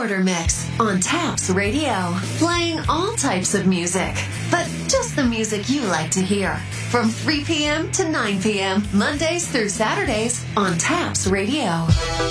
Murder Mix on Taps Radio. Playing all types of music, but just the music you like to hear. From 3 p.m. to 9 p.m., Mondays through Saturdays on Taps Radio.